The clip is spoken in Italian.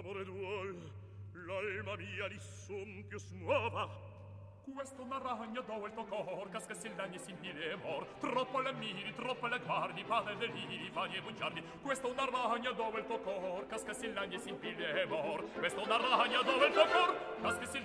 amore duol, l'alma mia li son più smuova. Questo una ragna dove il tuo cor casca si dagni si impile mor. Troppo la miri, troppo la guardi, padre deliri, fani e bugiardi. Questo una ragna dove il tuo cor casca si dagni si impile mor. Questo una ragna dove il tuo cor casca si